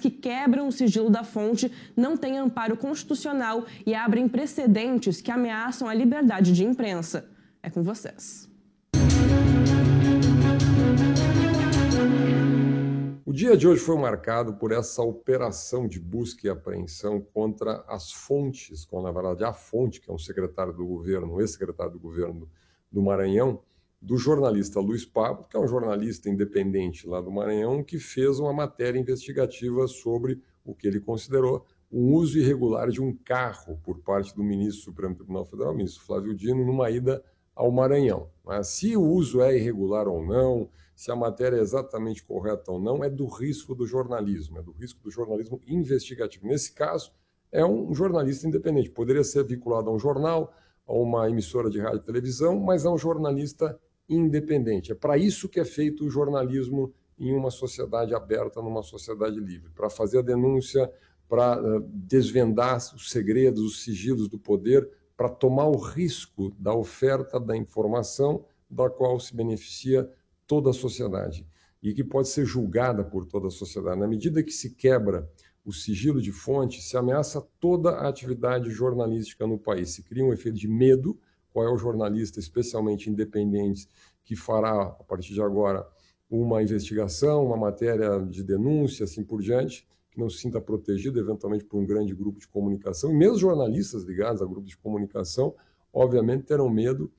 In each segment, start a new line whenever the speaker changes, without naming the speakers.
que quebram o sigilo da fonte não têm amparo constitucional e abrem precedentes que ameaçam a liberdade de imprensa. É com vocês.
O dia de hoje foi marcado por essa operação de busca e apreensão contra as fontes, com, na verdade, a fonte, que é um secretário do governo, ex-secretário do governo do Maranhão, do jornalista Luiz Pablo, que é um jornalista independente lá do Maranhão, que fez uma matéria investigativa sobre o que ele considerou um uso irregular de um carro por parte do ministro do Supremo Tribunal Federal, ministro Flávio Dino, numa ida ao Maranhão. Mas se o uso é irregular ou não, se a matéria é exatamente correta ou não, é do risco do jornalismo, é do risco do jornalismo investigativo. Nesse caso, é um jornalista independente. Poderia ser vinculado a um jornal, a uma emissora de rádio e televisão, mas é um jornalista independente. É para isso que é feito o jornalismo em uma sociedade aberta, numa sociedade livre, para fazer a denúncia, para desvendar os segredos, os sigilos do poder, para tomar o risco da oferta da informação da qual se beneficia toda a sociedade e que pode ser julgada por toda a sociedade. Na medida que se quebra o sigilo de fonte, se ameaça toda a atividade jornalística no país. Se cria um efeito de medo. Qual é o jornalista, especialmente independente, que fará, a partir de agora, uma investigação, uma matéria de denúncia, assim por diante, que não se sinta protegido, eventualmente, por um grande grupo de comunicação. E mesmo jornalistas ligados a grupos de comunicação, obviamente, terão medo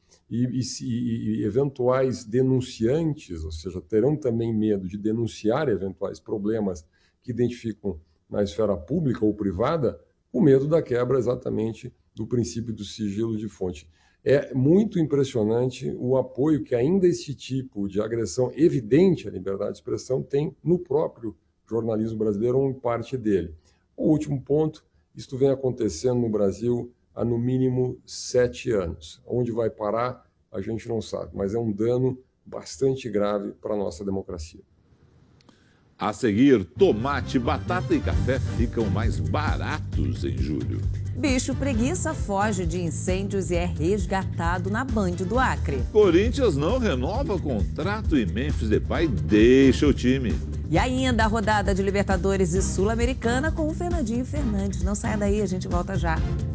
e eventuais denunciantes, ou seja, terão também medo de denunciar eventuais problemas que identificam na esfera pública ou privada, com medo da quebra exatamente do princípio do sigilo de fonte. É muito impressionante o apoio que ainda esse tipo de agressão evidente à liberdade de expressão tem no próprio jornalismo brasileiro ou em parte dele. O último ponto, isto vem acontecendo no Brasil há no mínimo 7 anos. Onde vai parar, a gente não sabe, mas é um dano bastante grave para a nossa democracia.
A seguir, tomate, batata e café ficam mais baratos em julho.
Bicho preguiça foge de incêndios e é resgatado na Band do Acre.
Corinthians não renova contrato e Memphis Depay deixa o time.
E ainda a rodada de Libertadores e Sul-Americana com o Fernandinho Fernandes. Não saia daí, a gente volta já.